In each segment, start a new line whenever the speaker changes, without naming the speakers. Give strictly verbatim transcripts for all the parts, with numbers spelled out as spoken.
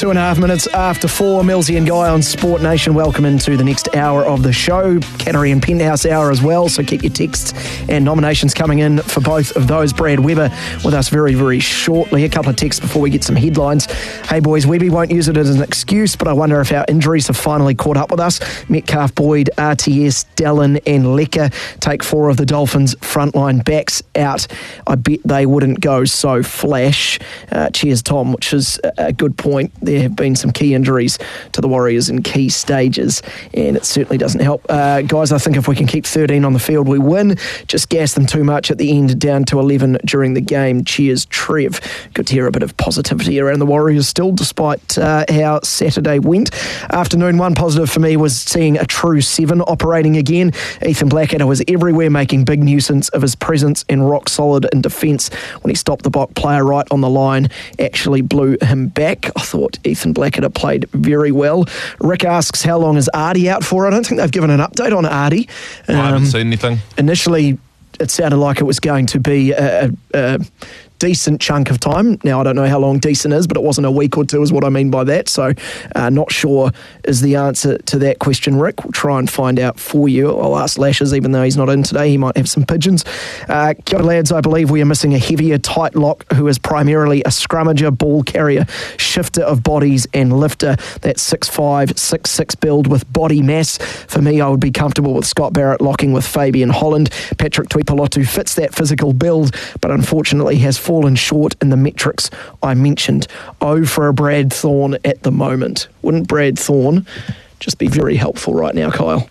Two and a half minutes after four, Millsy and Guy on Sport Nation. Welcome into the next hour of the show. Cannery and Penthouse hour as well, so keep your texts and nominations coming in for both of those. Brad Weber with us very, very shortly. A couple of texts before we get some headlines. Hey boys, Webby won't use it as an excuse, but I wonder if our injuries have finally caught up with us. Metcalf, Boyd, R T S, Dallin and Lecker take four of the Dolphins' frontline backs out. I bet they wouldn't go so flash. Uh, cheers, Tom, which is a good point. There have been some key injuries to the Warriors in key stages, and it certainly doesn't help. Uh, guys, I think if we can keep thirteen on the field, we win. Just gas them too much at the end, down to eleven during the game. Cheers, Trev. Good to hear a bit of positivity around the Warriors still, despite uh, how Saturday went. Afternoon, one positive for me was seeing a true seven operating again. Ethan Blackadder was everywhere, making big nuisance of his presence and rock solid in defence when he stopped the Bok player right on the line, actually blew him back. I thought Ethan Blackadder played very well. Rick asks, how long is Artie out for? I don't think they've given an update on Artie. Um,
I haven't seen anything.
Initially, it sounded like it was going to be a, a, a decent chunk of time. Now, I don't know how long decent is, but it wasn't a week or two is what I mean by that. So uh, not sure is the answer to that question, Rick. We'll try and find out for you. I'll ask Lashes, even though he's not in today. He might have some pigeons. Uh, Kia ora, lads, I believe we are missing a heavier tight lock who is primarily a scrummager, ball carrier, shifter of bodies and lifter. That six five, six six build with body mass. For me, I would be comfortable with Scott Barrett locking with Fabian Holland. Patrick Tuipulotu fits that physical build, but unfortunately has fallen short in the metrics I mentioned. Oh, for a Brad Thorne at the moment. Wouldn't Brad Thorne just be very helpful right now, Kyle?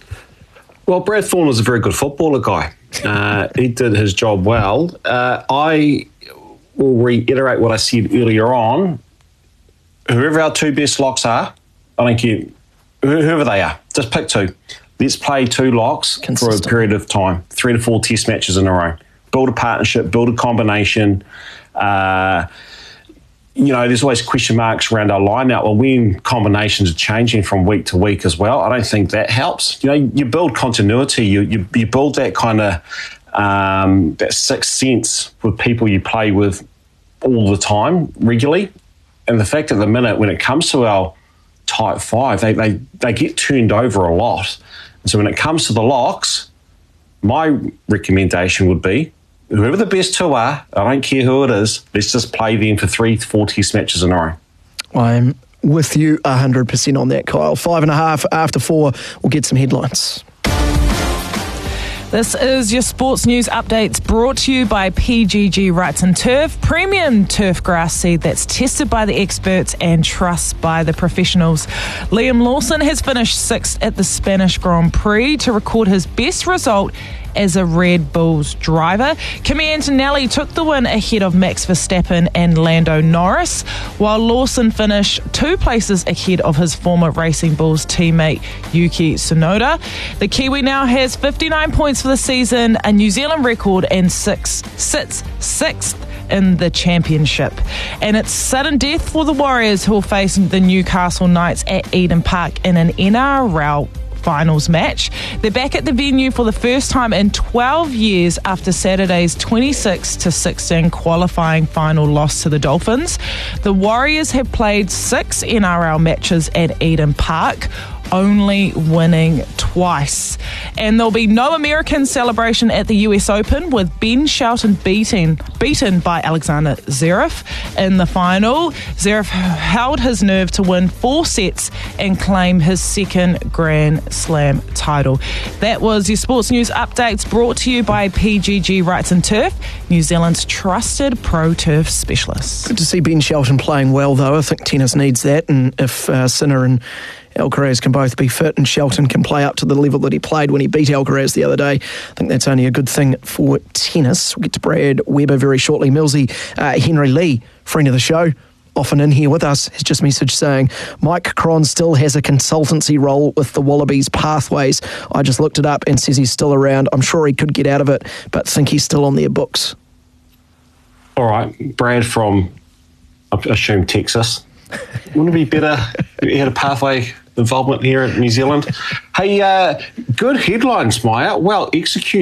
Well, Brad Thorne was a very good footballer, Guy. Uh, he did his job well. Uh, I will reiterate what I said earlier on. Whoever our two best locks are, I don't care whoever they are, just pick two. Let's play two locks Consistent. for a period of time, three to four test matches in a row. Build a partnership, build a combination. Uh, you know, there's always question marks around our line now. Well, when combinations are changing from week to week as well, I don't think that helps. You know, you build continuity, you you, you build that kind of um, that sixth sense with people you play with all the time, regularly. And the fact at the minute, when it comes to our tight five, they they they get turned over a lot. And so when it comes to the locks, my recommendation would be, whoever the best two are, I don't care who it is, let's just play them for three to four test matches in a row.
I'm with you one hundred percent on that, Kyle. Five and a half after four, we'll get some headlines.
This is your sports news updates brought to you by P G G Rights and Turf, premium turf grass seed that's tested by the experts and trust by the professionals. Liam Lawson has finished sixth at the Spanish Grand Prix to record his best result as a Red Bulls driver. Kimi Antonelli took the win ahead of Max Verstappen and Lando Norris, while Lawson finished two places ahead of his former Racing Bulls teammate Yuki Tsunoda. The Kiwi now has fifty-nine points for the season, a New Zealand record, and six, sits sixth in the championship. And it's sudden death for the Warriors, who will face the Newcastle Knights at Eden Park in an N R L finals match. They're back at the venue for the first time in twelve years after Saturday's twenty-six to sixteen qualifying final loss to the Dolphins. The Warriors have played six N R L matches at Eden Park, only winning twice. And there'll be no American celebration at the U S Open, with Ben Shelton beaten, beaten by Alexander Zverev in the final. Zverev held his nerve to win four sets and claim his second Grand Slam title. That was your sports news updates brought to you by P G G Rights and Turf, New Zealand's trusted pro turf specialist.
Good to see Ben Shelton playing well, though. I think tennis needs that, and if uh, Sinner and Alcaraz can both be fit and Shelton can play up to the level that he played when he beat Alcaraz the other day, I think that's only a good thing for tennis. We'll get to Brad Weber very shortly. Millsy, uh, Henry Lee, friend of the show, often in here with us, has just messaged saying, Mike Cron still has a consultancy role with the Wallabies Pathways. I just looked it up and says he's still around. I'm sure he could get out of it, but think he's still on their books.
All right, Brad from, I assume, Texas. Wouldn't it be better if he had a pathway involvement here in New Zealand? Hey, uh, good headlines, Maya. Well executed.